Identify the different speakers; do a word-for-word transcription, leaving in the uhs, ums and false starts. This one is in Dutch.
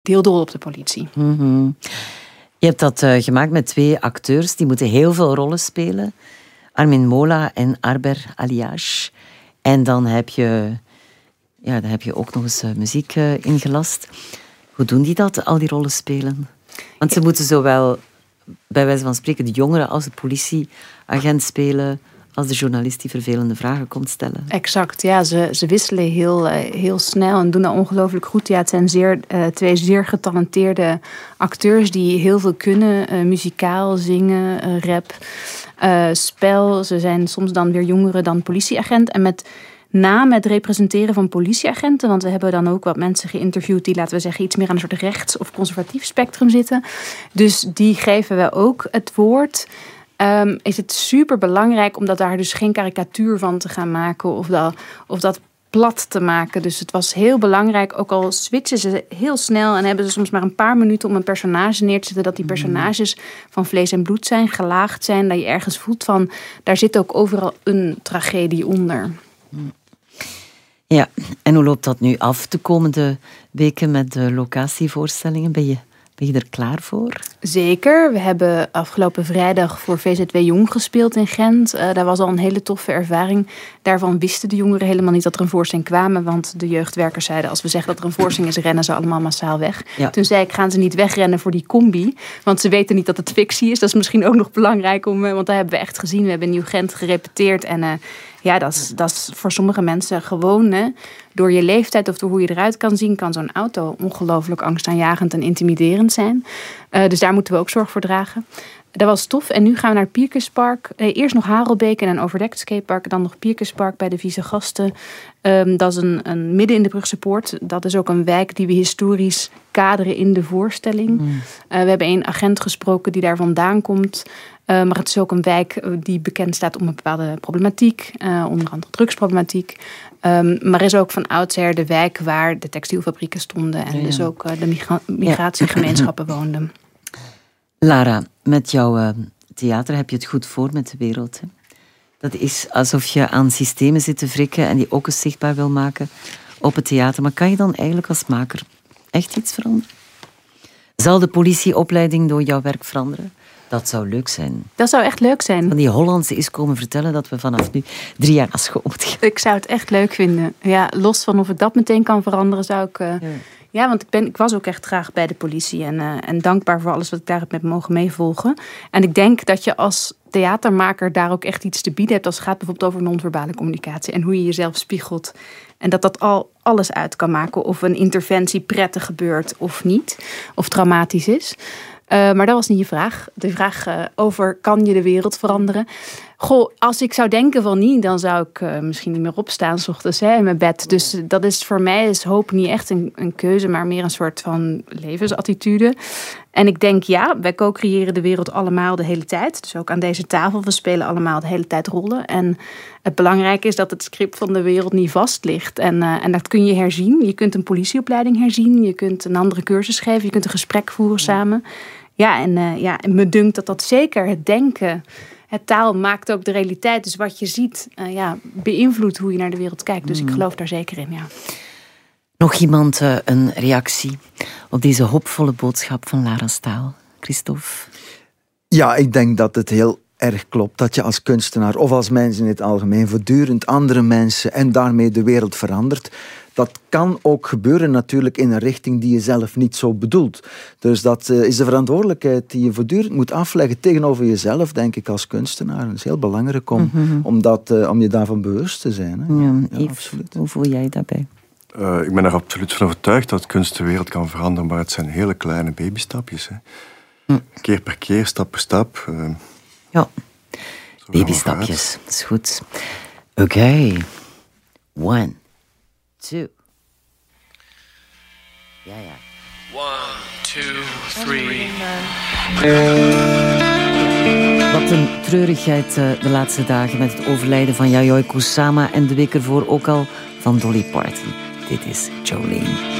Speaker 1: heel dol op de politie.
Speaker 2: Mm-hmm. Je hebt dat uh, gemaakt met twee acteurs. Die moeten heel veel rollen spelen. Armin Mola en Arber Aliash. En dan heb je, ja, dan heb je ook nog eens uh, muziek uh, ingelast. Hoe doen die dat, al die rollen spelen? Want ze ja. moeten zowel, bij wijze van spreken, de jongeren als de politieagent spelen, als de journalist die vervelende vragen komt stellen.
Speaker 1: Exact, ja. Ze, ze wisselen heel, uh, heel snel en doen dat ongelooflijk goed. Ja, het zijn zeer, uh, twee zeer getalenteerde acteurs die heel veel kunnen. Uh, muzikaal, zingen, uh, rap, uh, spel. Ze zijn soms dan weer jongeren dan politieagent. En met name het representeren van politieagenten, want we hebben dan ook wat mensen geïnterviewd die, laten we zeggen, iets meer aan een soort rechts- of conservatief spectrum zitten. Dus die geven we ook het woord. Um, is het super belangrijk om dat daar dus geen karikatuur van te gaan maken of dat, of dat plat te maken. Dus het was heel belangrijk, ook al switchen ze heel snel en hebben ze soms maar een paar minuten om een personage neer te zetten, dat die personages van vlees en bloed zijn, gelaagd zijn, dat je ergens voelt van, daar zit ook overal een tragedie onder.
Speaker 2: Ja, en hoe loopt dat nu af de komende weken met de locatievoorstellingen? Ben je Ben je er klaar voor?
Speaker 1: Zeker. We hebben afgelopen vrijdag voor V Z W Jong gespeeld in Gent. Uh, dat was al een hele toffe ervaring. Daarvan wisten de jongeren helemaal niet dat er een voorstelling kwam. Want de jeugdwerkers zeiden, als we zeggen dat er een voorstelling is, rennen ze allemaal massaal weg. Ja. Toen zei ik, gaan ze niet wegrennen voor die combi. Want ze weten niet dat het fictie is. Dat is misschien ook nog belangrijk, om, want dat hebben we echt gezien. We hebben in Nieuw-Gent gerepeteerd en Uh, ja, dat is, dat is voor sommige mensen gewoon, hè, door je leeftijd of door hoe je eruit kan zien, kan zo'n auto ongelooflijk angstaanjagend en intimiderend zijn. Uh, dus daar moeten we ook zorg voor dragen. Dat was tof. En nu gaan we naar het Pierkespark. Eh, eerst nog Harelbeek en een overdekt skatepark. Dan nog Pierkespark bij de Vieze Gasten. Um, dat is een, een midden in de Brugse Poort. Dat is ook een wijk die we historisch kaderen in de voorstelling. Mm. Uh, we hebben een agent gesproken die daar vandaan komt. Uh, maar het is ook een wijk die bekend staat om een bepaalde problematiek. Uh, onder andere drugsproblematiek. Um, maar er is ook van oudsher de wijk waar de textielfabrieken stonden. En ja, ja. dus ook uh, de migra- migratiegemeenschappen ja. woonden.
Speaker 2: Lara, met jouw uh, theater heb je het goed voor met de wereld. Hè? Dat is alsof je aan systemen zit te wrikken en die ook eens zichtbaar wil maken op het theater. Maar kan je dan eigenlijk als maker echt iets veranderen? Zal de politieopleiding door jouw werk veranderen? Dat zou leuk zijn.
Speaker 1: Dat zou echt leuk zijn.
Speaker 2: Van die Hollandse is komen vertellen dat we vanaf nu drie jaar naar school moeten gaan.
Speaker 1: Ik zou het echt leuk vinden. Ja, los van of ik dat meteen kan veranderen, zou ik... Uh... Ja. Ja, want ik, ben, ik was ook echt graag bij de politie. En, uh, en dankbaar voor alles wat ik daar heb met mogen meevolgen. En ik denk dat je als theatermaker daar ook echt iets te bieden hebt. Als het gaat bijvoorbeeld over non-verbale communicatie. En hoe je jezelf spiegelt. En dat dat al alles uit kan maken. Of een interventie prettig gebeurt of niet. Of traumatisch is. Uh, maar dat was niet je vraag. De vraag uh, over, kan je de wereld veranderen? Goh, als ik zou denken van niet, dan zou ik uh, misschien niet meer opstaan 's ochtends hè, in mijn bed. Dus uh, dat is voor mij is hoop niet echt een, een keuze, maar meer een soort van levensattitude. En ik denk, ja, wij co-creëren de wereld allemaal de hele tijd. Dus ook aan deze tafel, we spelen allemaal de hele tijd rollen. En het belangrijke is dat het script van de wereld niet vast ligt. En, uh, en dat kun je herzien. Je kunt een politieopleiding herzien. Je kunt een andere cursus geven. Je kunt een gesprek voeren samen. Ja, en, uh, ja, en me dunkt dat dat zeker het denken, het taal maakt ook de realiteit. Dus wat je ziet, uh, ja, beïnvloedt hoe je naar de wereld kijkt. Dus mm. ik geloof daar zeker in, ja.
Speaker 2: Nog iemand uh, een reactie op deze hoopvolle boodschap van Lara Staal? Christophe?
Speaker 3: Ja, ik denk dat het heel erg klopt dat je als kunstenaar of als mens in het algemeen voortdurend andere mensen en daarmee de wereld verandert. Dat kan ook gebeuren natuurlijk in een richting die je zelf niet zo bedoelt. Dus dat uh, is de verantwoordelijkheid die je voortdurend moet afleggen tegenover jezelf, denk ik, als kunstenaar. Het is heel belangrijk om, mm-hmm. om, dat, uh, om je daarvan bewust te zijn. Hè?
Speaker 2: Ja, ja, Yves, absoluut. Hoe voel jij daarbij?
Speaker 4: Uh, ik ben er absoluut van overtuigd dat kunst de wereld kan veranderen, maar het zijn hele kleine babystapjes. Hè. Mm. Keer per keer, stap per stap. Uh,
Speaker 2: ja, babystapjes, dat is goed. Oké, okay. One. Two. Ja, ja.
Speaker 5: One, two, three.
Speaker 2: Wat een treurigheid uh, de laatste dagen met het overlijden van Yayoi Kusama en de week ervoor ook al van Dolly Parton. Dit is Jolene.